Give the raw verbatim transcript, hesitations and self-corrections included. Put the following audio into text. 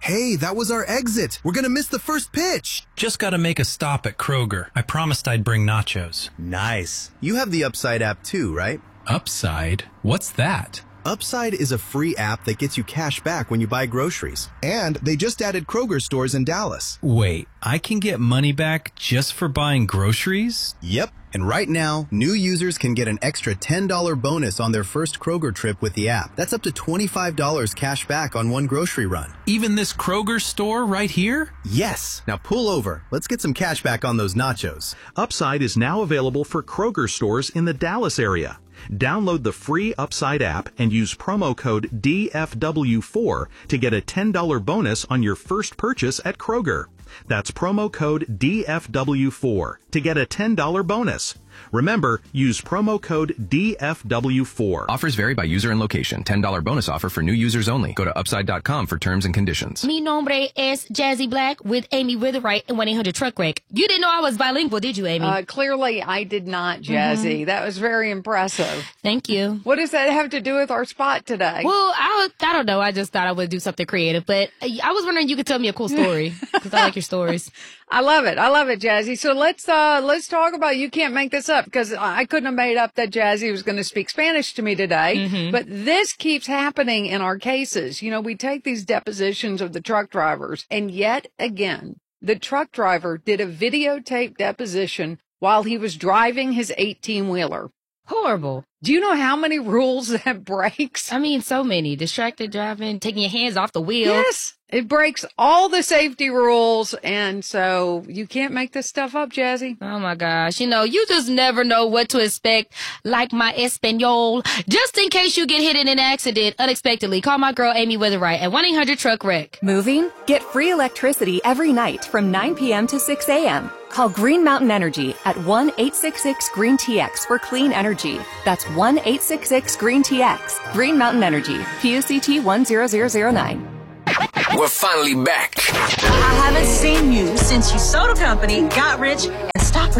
Hey, that was our exit. We're gonna miss the first pitch. Just gotta make a stop at Kroger. I promised I'd bring nachos. Nice. You have the Upside app too, right? Upside? What's that? Upside is a free app that gets you cash back when you buy groceries. And they just added Kroger stores in Dallas. Wait, I can get money back just for buying groceries? Yep. And right now, new users can get an extra ten dollars bonus on their first Kroger trip with the app. That's up to twenty-five dollars cash back on one grocery run. Even this Kroger store right here? Yes. Now pull over. Let's get some cash back on those nachos. Upside is now available for Kroger stores in the Dallas area. Download the free Upside app and use promo code D F W four to get a ten dollars bonus on your first purchase at Kroger. That's promo code D F W four to get a ten dollars bonus. Remember, use promo code D F W four. Offers vary by user and location. ten dollars bonus offer for new users only. Go to upside dot com for terms and conditions. Mi nombre es Jazzy Black with Amy Witherite and one eight hundred truck wreck. You didn't know I was bilingual, did you, Amy? Uh, clearly, I did not, Jazzy. Mm-hmm. That was very impressive. Thank you. What does that have to do with our spot today? Well, I, I don't know. I just thought I would do something creative, but I was wondering if you could tell me a cool story because I like your stories. I love it. I love it, Jazzy. So let's uh let's talk about You Can't Make This Up, because I couldn't have made up that Jazzy was going to speak Spanish to me today. Mm-hmm. But this keeps happening in our cases. You know, we take these depositions of the truck drivers, and yet again, the truck driver did a videotape deposition while he was driving his eighteen-wheeler. Horrible. Do you know how many rules that breaks? I mean, so many. Distracted driving, taking your hands off the wheel. Yes. It breaks all the safety rules, and so you can't make this stuff up, Jazzy. Oh, my gosh. You know, you just never know what to expect, like my Espanol. Just in case you get hit in an accident unexpectedly, call my girl Amy Witherite at one eight hundred truck wreck. Moving? Get free electricity every night from nine p.m. to six a.m. Call Green Mountain Energy at one eight six six green T X for clean energy. That's one eight six six green T X. Green Mountain Energy. P U C T one zero zero zero nine. We're finally back. I haven't seen you since you sold a company, got rich, and stopped